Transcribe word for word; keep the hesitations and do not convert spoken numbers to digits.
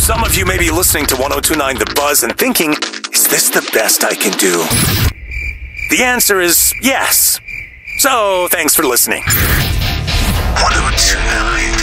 Some of you may be listening to one oh two point nine The Buzz and thinking, is this the best I can do? The answer is yes. So, thanks for listening. one oh two point nine